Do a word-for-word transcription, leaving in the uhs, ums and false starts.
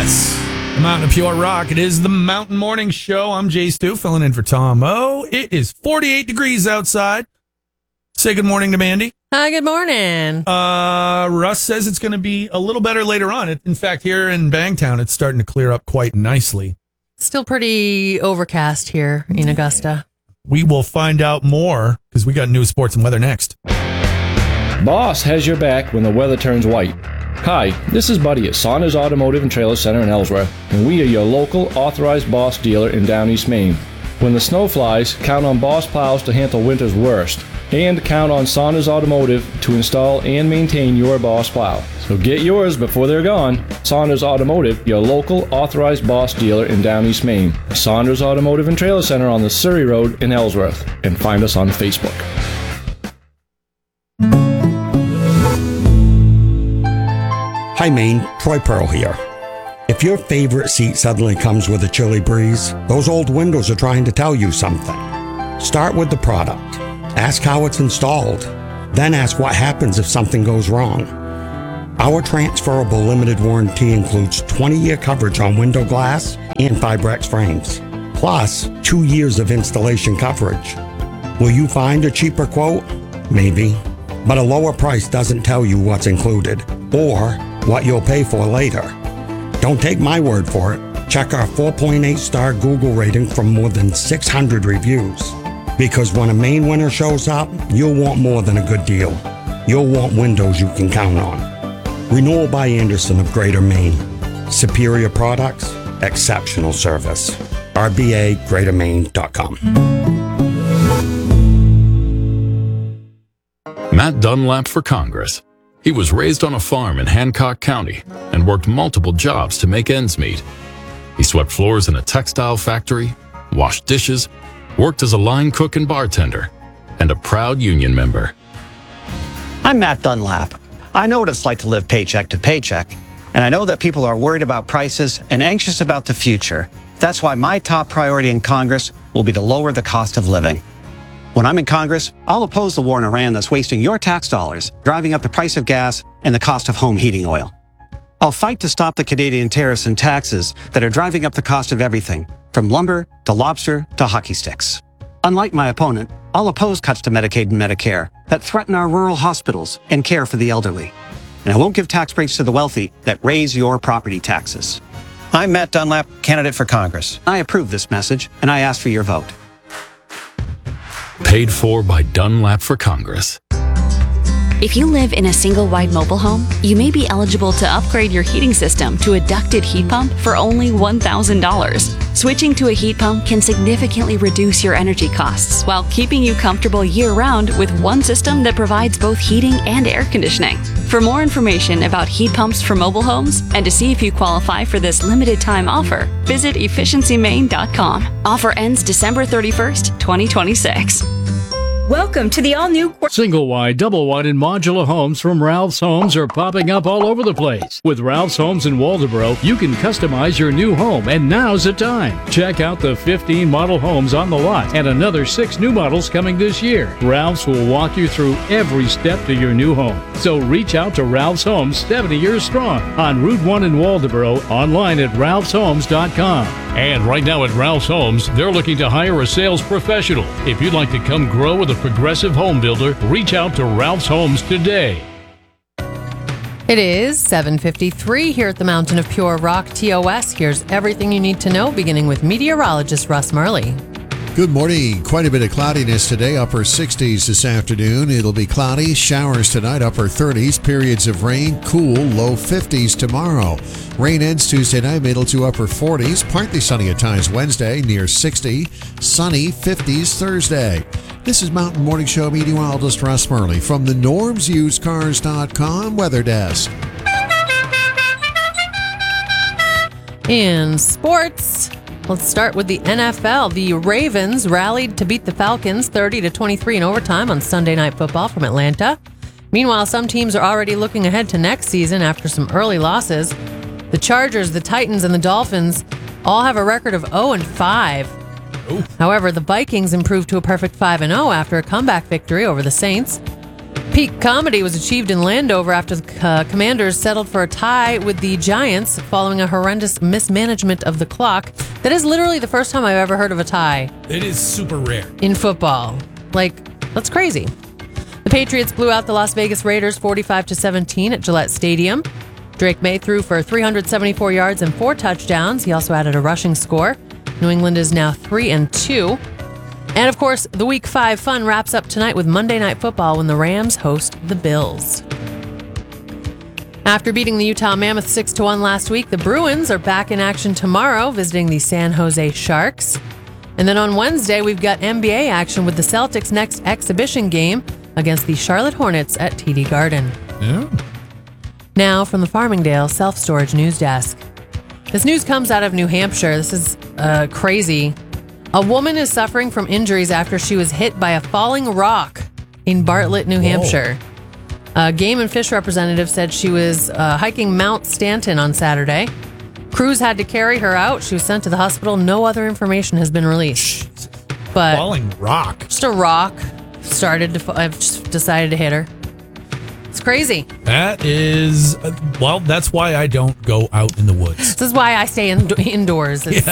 Yes, the Mountain of Pure Rock. It is the Mountain Morning Show. I'm Jay Stu, filling in for Tom O. It is forty-eight degrees outside. Say good morning to Mandy. Hi, good morning. Uh, Russ says it's going to be a little better later on. In fact, here in Bangtown, it's starting to clear up quite nicely. Still pretty overcast here in Augusta. We will find out more because we got news, sports, and weather next. Boss has your back when the weather turns white. Hi, this is Buddy at Saunders Automotive and Trailer Center in Ellsworth, and we are your local authorized Boss dealer in Down East Maine. When the snow flies, count on Boss plows to handle winter's worst, and count on Saunders Automotive to install and maintain your Boss plow. So get yours before they're gone. Saunders Automotive, your local authorized Boss dealer in Down East Maine. Saunders Automotive and Trailer Center on the Surrey Road in Ellsworth, and find us on Facebook. Hi Maine, Troy Pearl here. If your favorite seat suddenly comes with a chilly breeze, those old windows are trying to tell you something. Start with the product. Ask how it's installed. Then ask what happens if something goes wrong. Our transferable limited warranty includes twenty-year coverage on window glass and Fibrex frames, plus two years of installation coverage. Will you find a cheaper quote? Maybe. But a lower price doesn't tell you what's included or what you'll pay for later. Don't take my word for it. Check our four point eight star Google rating from more than six hundred reviews. Because when a Maine winter shows up, you'll want more than a good deal. You'll want windows you can count on. Renewal by Andersen of Greater Maine. Superior products, exceptional service. R B A greater maine dot com. Matt Dunlap for Congress. He was raised on a farm in Hancock County and worked multiple jobs to make ends meet. He swept floors in a textile factory, washed dishes, worked as a line cook and bartender, and a proud union member. I'm Matt Dunlap. I know what it's like to live paycheck to paycheck, and I know that people are worried about prices and anxious about the future. That's why my top priority in Congress will be to lower the cost of living. When I'm in Congress, I'll oppose the war in Iran that's wasting your tax dollars, driving up the price of gas and the cost of home heating oil. I'll fight to stop the Canadian tariffs and taxes that are driving up the cost of everything, from lumber to lobster to hockey sticks. Unlike my opponent, I'll oppose cuts to Medicaid and Medicare that threaten our rural hospitals and care for the elderly. And I won't give tax breaks to the wealthy that raise your property taxes. I'm Matt Dunlap, candidate for Congress. I approve this message, and I ask for your vote. Paid for by Dunlap for Congress. If you live in a single-wide mobile home, you may be eligible to upgrade your heating system to a ducted heat pump for only one thousand dollars. Switching to a heat pump can significantly reduce your energy costs while keeping you comfortable year-round with one system that provides both heating and air conditioning. For more information about heat pumps for mobile homes and to see if you qualify for this limited-time offer, visit efficiency maine dot com. Offer ends December thirty-first, twenty twenty-six. Welcome to the all-new single wide, double wide, and modular homes from Ralph's Homes are popping up all over the place. With Ralph's Homes in Waldoboro, you can customize your new home, and now's the time. Check out the fifteen model homes on the lot and another six new models coming this year. Ralph's will walk you through every step to your new home. So reach out to Ralph's Homes, seventy years strong, on Route one in Waldoboro, online at ralphs homes dot com. And right now at Ralph's Homes, they're looking to hire a sales professional. If you'd like to come grow with a progressive home builder, reach out to Ralph's Homes today. It is seven fifty-three here at the Mountain of Pure Rock T O S. Here's everything you need to know, beginning with meteorologist Russ Murley. Good morning. Quite a bit of cloudiness today, upper sixties this afternoon. It'll be cloudy, showers tonight, upper thirties, periods of rain, cool, low fifties tomorrow. Rain ends Tuesday night, middle to upper forties, partly sunny at times Wednesday, near sixty, sunny fifties Thursday. This is Mountain Morning Show meteorologist Russ Murley from the norms used cars dot com Weather Desk. In sports, let's start with the N F L. The Ravens rallied to beat the Falcons thirty to twenty-three in overtime on Sunday Night Football from Atlanta. Meanwhile, some teams are already looking ahead to next season after some early losses. The Chargers, the Titans, and the Dolphins all have a record of oh and five. Ooh. However, the Vikings improved to a perfect five and oh after a comeback victory over the Saints. Peak comedy was achieved in Landover after the uh, Commanders settled for a tie with the Giants following a horrendous mismanagement of the clock. That is literally the first time I've ever heard of a tie It is super rare. in football. Like, that's crazy. The Patriots blew out the Las Vegas Raiders forty-five to seventeen at Gillette Stadium. Drake May threw for three hundred seventy-four yards and four touchdowns. He also added a rushing score. New England is now three and two. And of course, the Week five fun wraps up tonight with Monday Night Football when the Rams host the Bills. After beating the Utah Mammoth six to one last week, the Bruins are back in action tomorrow, visiting the San Jose Sharks. And then on Wednesday, we've got N B A action with the Celtics' next exhibition game against the Charlotte Hornets at T D Garden. Yeah. Now from the Farmingdale Self-Storage News Desk. This news comes out of New Hampshire. This is uh, crazy. A woman is suffering from injuries after she was hit by a falling rock in Bartlett, New Hampshire. A Game and Fish representative said she was uh, hiking Mount Stanton on Saturday. Crews had to carry her out. She was sent to the hospital. No other information has been released. But Falling rock. just a rock started to. I've just decided to hit her. It's crazy. That is, uh, well, that's why I don't go out in the woods. This is why I stay in, indoors. It's,